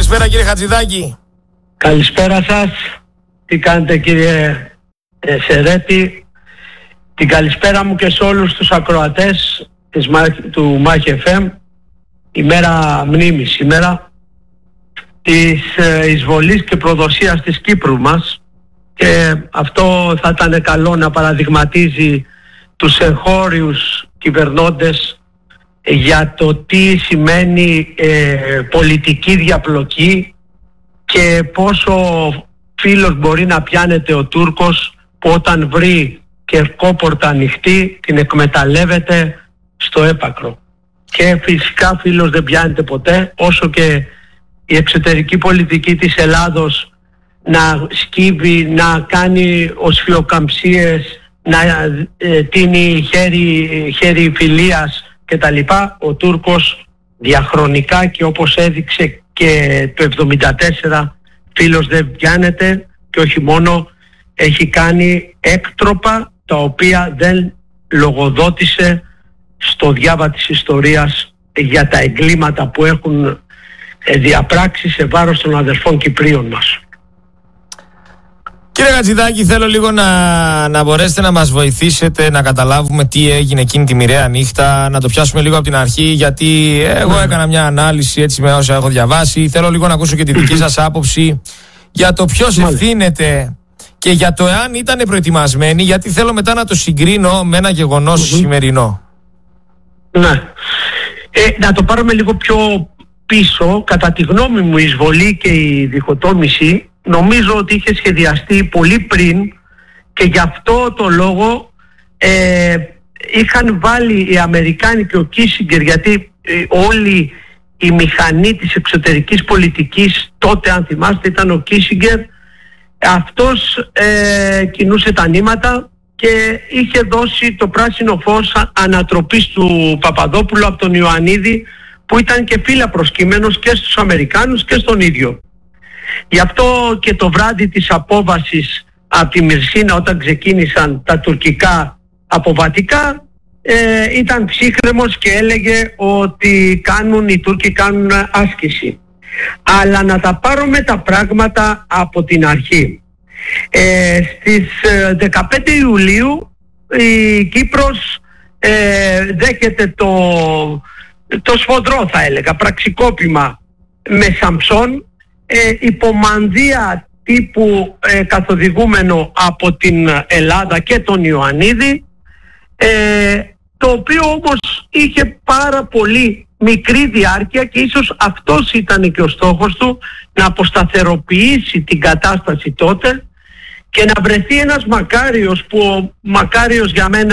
Καλησπέρα κύριε Χατζηδάκη. Καλησπέρα σας. Τι κάνετε κύριε Σερέτη? Την καλησπέρα μου και σε όλους τους ακροατές του Μάχη FM. Ημέρα μνήμης σήμερα της εισβολής και προδοσίας της Κύπρου μας, και αυτό θα ήταν καλό να παραδειγματίζει τους εγχώριους κυβερνώντες για το τι σημαίνει πολιτική διαπλοκή και πόσο φίλος μπορεί να πιάνεται ο Τούρκος που όταν βρει κερκόπορτα ανοιχτή την εκμεταλλεύεται στο έπακρο. Και φυσικά φίλος δεν πιάνεται ποτέ, όσο και η εξωτερική πολιτική της Ελλάδος να σκύβει, να κάνει οσφιοκαμψίες, να τίνει χέρι φιλίας κτλ. Ο Τούρκος διαχρονικά, και όπως έδειξε και το 1974, φίλος δεν πιάνεται, και όχι μόνο, έχει κάνει έκτροπα τα οποία δεν λογοδότησε στο διάβα της ιστορίας για τα εγκλήματα που έχουν διαπράξει σε βάρος των αδερφών Κυπρίων μας. Κύριε Χατζηδάκη, θέλω λίγο να μπορέσετε να μας βοηθήσετε να καταλάβουμε τι έγινε εκείνη τη μοιραία νύχτα, να το πιάσουμε λίγο από την αρχή, γιατί εγώ έκανα μια ανάλυση έτσι με όσα έχω διαβάσει. Θέλω λίγο να ακούσω και τη δική σας άποψη για το ποιος ευθύνεται και για το εάν ήταν προετοιμασμένοι, γιατί θέλω μετά να το συγκρίνω με ένα γεγονός σημερινό. Ναι. Να το πάρουμε λίγο πιο πίσω. Κατά τη γνώμη μου, η εισβολή και η διχοτόμηση νομίζω ότι είχε σχεδιαστεί πολύ πριν, και γι' αυτό το λόγο είχαν βάλει οι Αμερικάνοι και ο Κίσιγκερ, γιατί όλη η μηχανή της εξωτερικής πολιτικής τότε, αν θυμάστε, ήταν ο Κίσιγκερ. Αυτός κινούσε τα νήματα και είχε δώσει το πράσινο φως ανατροπής του Παπαδόπουλου από τον Ιωαννίδη, που ήταν και φύλλα προσκύμενος και στους Αμερικάνους και στον ίδιο. Γι' αυτό και το βράδυ της απόβασης από τη Μυρσίνα, όταν ξεκίνησαν τα τουρκικά αποβατικά, ήταν ψύχρεμος και έλεγε ότι οι Τούρκοι κάνουν άσκηση. Αλλά να τα πάρουμε τα πράγματα από την αρχή. Στις 15 Ιουλίου η Κύπρος δέχεται το σφοδρό, θα έλεγα, πραξικόπημα με Σαμψόν, υπομανδία τύπου καθοδηγούμενο από την Ελλάδα και τον Ιωαννίδη, το οποίο όμως είχε πάρα πολύ μικρή διάρκεια, και ίσως αυτός ήταν και ο στόχος του, να αποσταθεροποιήσει την κατάσταση τότε και να βρεθεί ένας Μακάριος, που ο Μακάριος για μένα